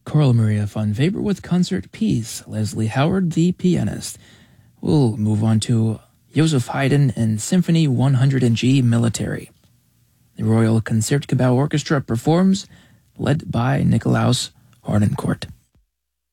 Carl Maria von Weber with Concert Piece, Leslie Howard, the pianist. We'll move on to Joseph Haydn and Symphony 100 in G Military. The Royal Concertgebouw Orchestra performs, led by Nicolaus Harnoncourt.